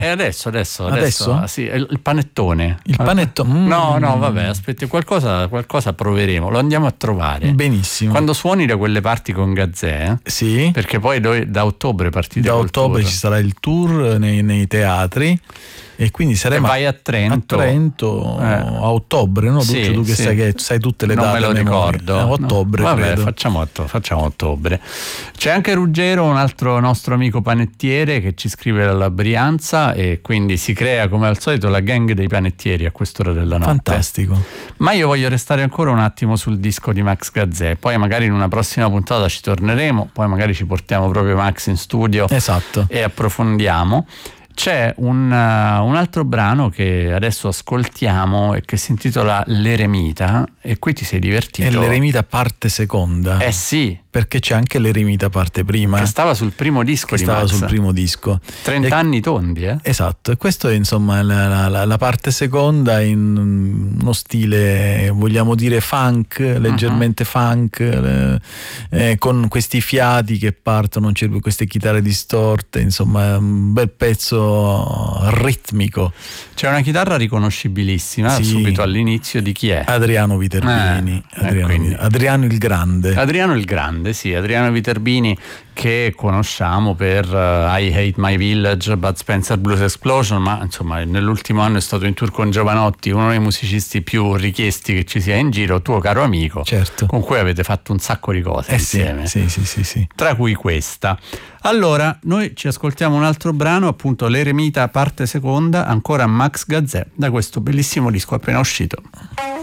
Adesso? Sì, il panettone. Il panettone. No, vabbè, aspetti, qualcosa proveremo, lo andiamo a trovare. Benissimo. Quando suoni da quelle parti con Gazzè, sì, perché poi da ottobre partite. Da ottobre ci sarà il tour nei teatri. E quindi saremo vai a Trento a ottobre, no? Sì, tu che sai tutte le date. Non me lo ricordo. A ottobre, vabbè, credo. facciamo ottobre. C'è anche Ruggero, un altro nostro amico panettiere, che ci scrive dalla Brianza, e quindi si crea come al solito la gang dei panettieri a quest'ora della notte. Fantastico. Ma io voglio restare ancora un attimo sul disco di Max Gazzè, poi magari in una prossima puntata ci torneremo, poi magari ci portiamo proprio Max in studio. Esatto. E approfondiamo. C'è un altro brano che adesso ascoltiamo e che si intitola L'Eremita, e qui ti sei divertito. È l'Eremita parte seconda. Sì. Perché c'è anche l'Eremita parte prima. Che stava sul primo disco di Max. Stava sul primo disco. 30 anni tondi, Esatto, e questo è insomma la parte seconda in uno stile, vogliamo dire, funk, leggermente funk, con questi fiati che partono, queste chitarre distorte, insomma un bel pezzo ritmico. C'è una chitarra riconoscibilissima subito all'inizio, di chi è? Adriano Viterbini. Adriano il Grande. Adriano Viterbini, che conosciamo per I Hate My Village, Bud Spencer Blues Explosion, ma insomma nell'ultimo anno è stato in tour con Giovanotti, uno dei musicisti più richiesti che ci sia in giro, tuo caro amico, certo, con cui avete fatto un sacco di cose insieme, sì. Tra cui questa. Allora, noi ci ascoltiamo un altro brano, appunto L'Eremita parte seconda, ancora Max Gazzè, da questo bellissimo disco appena uscito.